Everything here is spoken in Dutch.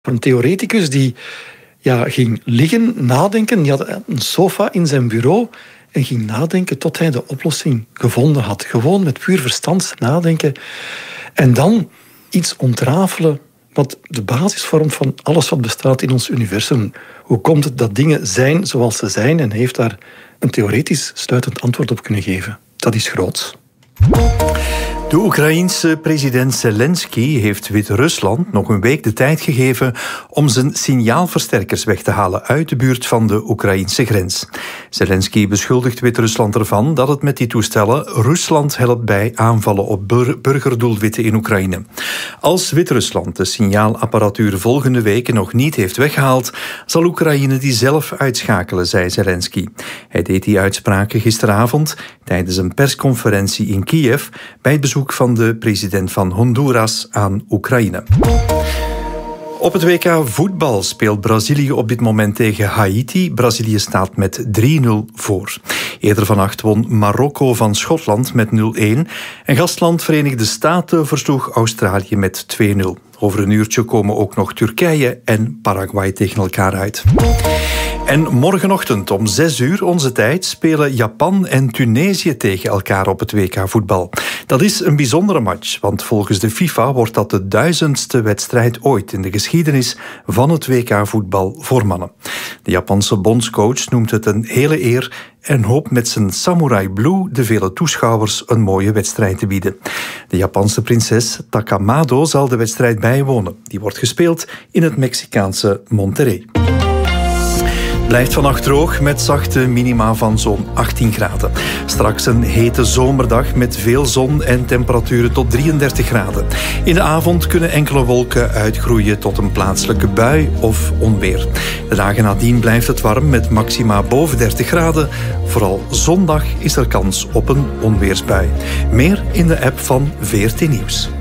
Een theoreticus die ging liggen, nadenken. Die had een sofa in zijn bureau en ging nadenken tot hij de oplossing gevonden had. Gewoon met puur verstand nadenken. En dan iets ontrafelen wat de basis vormt van alles wat bestaat in ons universum. Hoe komt het dat dingen zijn zoals ze zijn? En hij heeft daar een theoretisch sluitend antwoord op kunnen geven. Dat is groots. De Oekraïense president Zelensky heeft Wit-Rusland nog een week de tijd gegeven om zijn signaalversterkers weg te halen uit de buurt van de Oekraïnse grens. Zelensky beschuldigt Wit-Rusland ervan dat het met die toestellen Rusland helpt bij aanvallen op burgerdoelwitten in Oekraïne. Als Wit-Rusland de signaalapparatuur volgende week nog niet heeft weggehaald, zal Oekraïne die zelf uitschakelen, zei Zelensky. Hij deed die uitspraken gisteravond tijdens een persconferentie in Kiev bij het bezoek van de president van Honduras aan Oekraïne. Op het WK voetbal speelt Brazilië op dit moment tegen Haiti. Brazilië staat met 3-0 voor. Eerder vannacht won Marokko van Schotland met 0-1. En gastland Verenigde Staten versloeg Australië met 2-0. Over een uurtje komen ook nog Turkije en Paraguay tegen elkaar uit. En morgenochtend om 6:00 onze tijd spelen Japan en Tunesië tegen elkaar op het WK voetbal. Dat is een bijzondere match, want volgens de FIFA wordt dat de 1000ste wedstrijd ooit in de geschiedenis van het WK voetbal voor mannen. De Japanse bondscoach noemt het een hele eer en hoopt met zijn Samurai Blue de vele toeschouwers een mooie wedstrijd te bieden. De Japanse prinses Takamado zal de wedstrijd bijwonen. Die wordt gespeeld in het Mexicaanse Monterrey. Blijft vannacht droog met zachte minima van zo'n 18 graden. Straks een hete zomerdag met veel zon en temperaturen tot 33 graden. In de avond kunnen enkele wolken uitgroeien tot een plaatselijke bui of onweer. De dagen nadien blijft het warm met maxima boven 30 graden. Vooral zondag is er kans op een onweersbui. Meer in de app van VRT Nieuws.